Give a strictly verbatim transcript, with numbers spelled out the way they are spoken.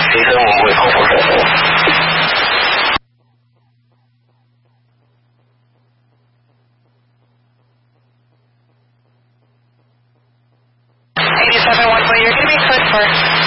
提升我们会好好守护。 eighty-seven one, you're going to be cleared for